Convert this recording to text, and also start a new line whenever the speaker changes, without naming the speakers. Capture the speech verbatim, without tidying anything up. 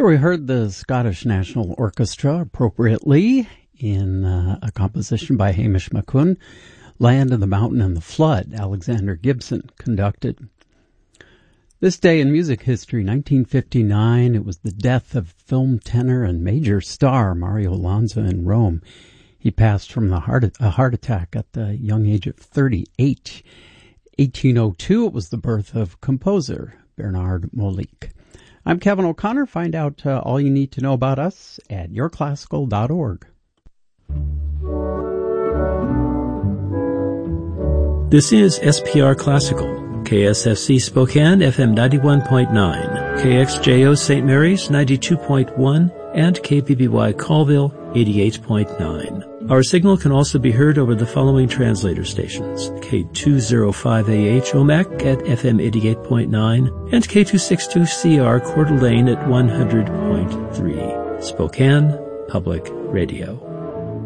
Here we heard the Scottish National Orchestra, appropriately, in uh, a composition by Hamish McCune, Land of the Mountain and the Flood, Alexander Gibson conducted. This day in music history, nineteen fifty-nine, it was the death of film tenor and major star Mario Lanza in Rome. He passed from the heart, a heart attack at the young age of thirty-eight. eighteen oh two, it was the birth of composer Bernard Molique. I'm Kevin O'Connor. Find out uh, all you need to know about us at your classical dot org.
This is S P R Classical, K S F C Spokane, F M ninety-one point nine, K X J O Saint Mary's ninety-two point one, and K P B Y Colville eighty-eight point nine. Our signal can also be heard over the following translator stations: K two oh five A H Omak at F M eighty-eight point nine and K two sixty-two C R Coeur d'Alene at one hundred point three. Spokane Public Radio.